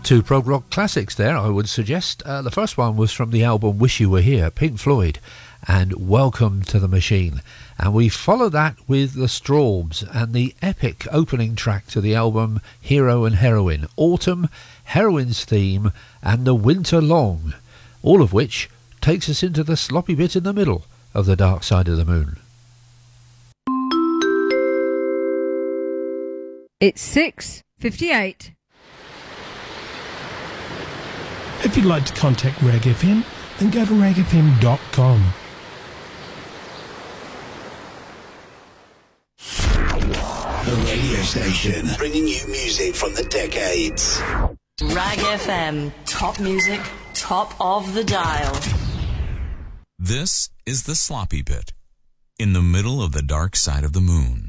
Two prog rock classics there, I would suggest. The first one was from the album Wish You Were Here, Pink Floyd, and Welcome to the Machine. And we follow that with the Strawbs and the epic opening track to the album Hero and Heroine, Autumn, Heroine's Theme, and The Winter Long, all of which takes us into the sloppy bit in the middle of The Dark Side of the Moon. It's 6:58. If you'd like to contact Rag FM, then go to ragfm.com. The radio station bringing you music from the decades. Rag FM, top music, top of the dial. This is the sloppy bit in the middle of The Dark Side of the Moon.